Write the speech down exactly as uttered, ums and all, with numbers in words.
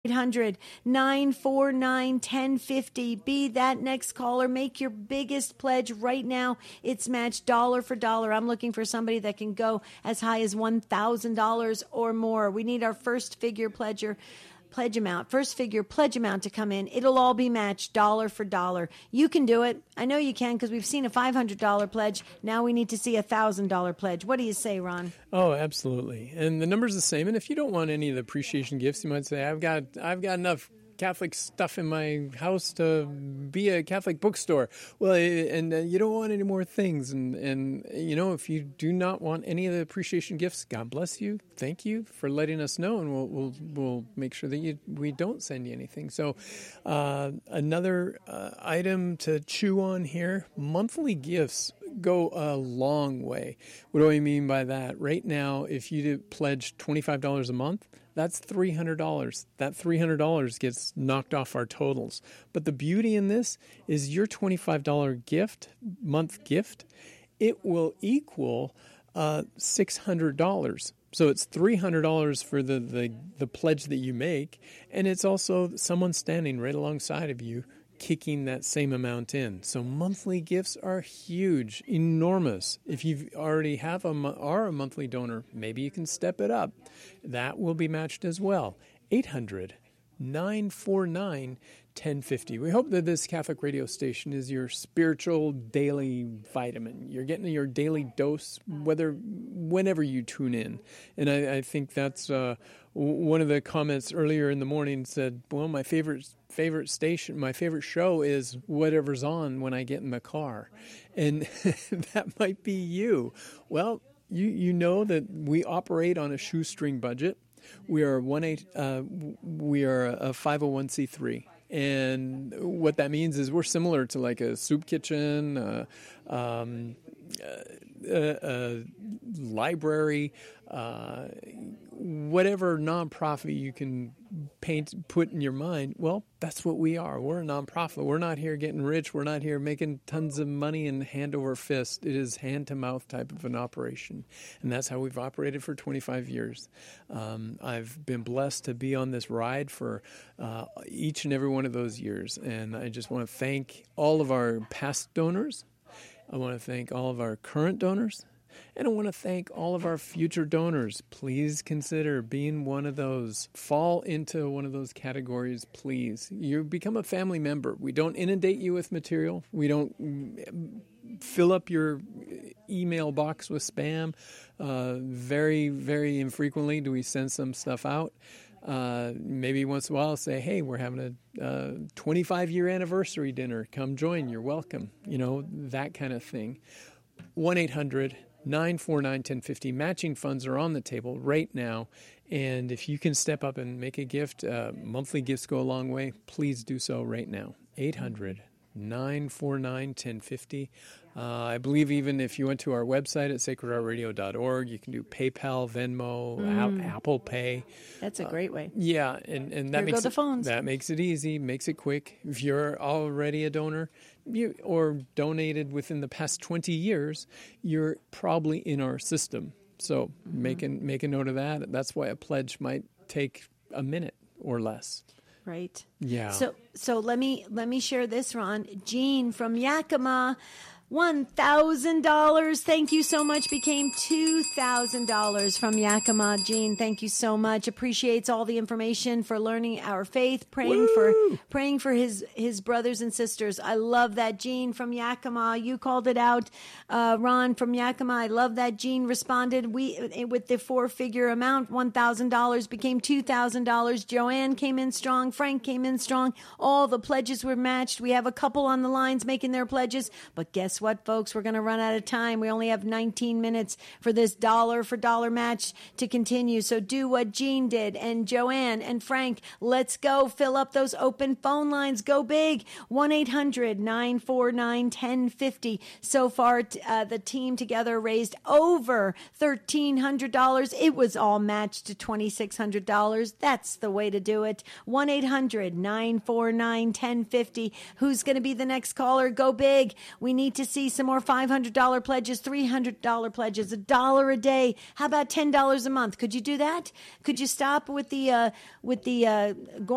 eight hundred, nine four nine, one zero five zero. Be that next caller. Make your biggest pledge right now. It's matched dollar for dollar. I'm looking for somebody that can go as high as one thousand dollars or more. We need our first figure pledger. Pledge amount, first figure pledge amount to come in. It'll all be matched dollar for dollar. You can do it. I know you can because we've seen a five hundred dollars pledge. Now we need to see a one thousand dollars pledge. What do you say, Ron? Oh, absolutely. And the number's the same. And if you don't want any of the appreciation gifts, you might say, I've got I've got enough Catholic stuff in my house to be a Catholic bookstore. Well, and uh, you don't want any more things. And, and, you know, if you do not want any of the appreciation gifts, God bless you. Thank you for letting us know. And we'll, we'll, we'll make sure that you, we don't send you anything. So uh, another uh, item to chew on here, monthly gifts go a long way. What do I mean by that? Right now, if you did pledge twenty-five dollars a month, that's three hundred dollars. That three hundred dollars gets knocked off our totals. But the beauty in this is your twenty-five dollars gift, month gift, it will equal uh, six hundred dollars. So it's three hundred dollars for the, the, the pledge that you make, and it's also someone standing right alongside of you kicking that same amount in. So monthly gifts are huge, enormous. If you already have a are a monthly donor, maybe you can step it up. That will be matched as well. eight hundred, nine four nine, one zero five zero. We hope that this Catholic radio station is your spiritual daily vitamin. You're getting your daily dose, whether whenever you tune in. And I, I think that's uh, one of the comments earlier in the morning said, well, my favorite favorite station, my favorite show is whatever's on when I get in the car. And that might be you. Well, you, you know that we operate on a shoestring budget. We are one eight. Uh, we are a five oh one c three, and what that means is we're similar to like a soup kitchen, uh, um, a, a library, uh, whatever nonprofit you can paint put in your mind. Well, that's what we are. We're a nonprofit. We're not here getting rich. We're not here making tons of money and hand over fist. It is hand to mouth type of an operation, and that's how we've operated for twenty-five years. Um, I've been blessed to be on this ride for uh, each and every one of those years, and I just want to thank all of our past donors. I want to thank all of our current donors. And I want to thank all of our future donors. Please consider being one of those. Fall into one of those categories, please. You become a family member. We don't inundate you with material. We don't fill up your email box with spam. Uh, very, very infrequently do we send some stuff out. Uh, maybe once in a while say, hey, we're having a uh, twenty-five year anniversary dinner. Come join. You're welcome. You know, that kind of thing. one eight hundred, nine four nine, one zero five zero. Matching funds are on the table right now. And if you can step up and make a gift, uh, monthly gifts go a long way. Please do so right now. eight hundred, nine four nine, one zero five zero. Uh, I believe even if you went to our website at sacred heart radio dot org, you can do PayPal, Venmo, mm. a- Apple Pay. That's a great way. Uh, yeah, and, and that Here makes go the it, phones. that makes it easy, makes it quick. If you're already a donor you or donated within the past twenty years, you're probably in our system. So mm-hmm. make, a, make a note of that. That's why a pledge might take a minute or less. Right. Yeah. So so let me let me share this, Ron. Jean from Yakima, one thousand dollars. Thank you so much. Became two thousand dollars from Yakima. Jean, thank you so much. Appreciates all the information for learning our faith, praying Woo! for praying for his his brothers and sisters. I love that. Jean from Yakima, you called it out. Uh, Ron from Yakima, I love that. Jean responded we with the four figure amount, one thousand dollars became two thousand dollars. Joanne came in strong. Frank came in strong. All the pledges were matched. We have a couple on the lines making their pledges, but guess what, folks? We're going to run out of time. We only have nineteen minutes for this dollar for dollar match to continue. So do what Jean did and Joanne and Frank. Let's go. Fill up those open phone lines. Go big. one eight hundred, nine four nine, one zero five zero. So far, uh, the team together raised over thirteen hundred dollars. It was all matched to twenty-six hundred dollars. That's the way to do it. one eight hundred, nine four nine, one zero five zero. Who's going to be the next caller? Go big. We need to see some more five hundred dollars pledges, three hundred dollars pledges, a dollar a day. How about ten dollars a month? Could you do that? Could you stop with the uh, with the uh,